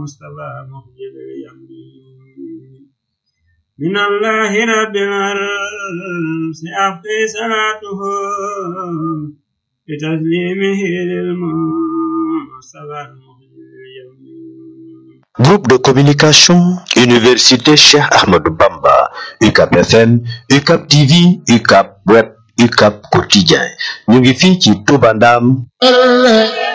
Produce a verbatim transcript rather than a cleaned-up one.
المصطفى مخجل اليمين من الله رب العرش أخفي صلاته بتسليمه للمصطفى المخجل اليمين. Groupe de communication Université Cheikh Ahmadou Bamba U C A P F M U C A P T V U C A P Web U C A P Quotidien ñu ngi fii ci Touba Ndam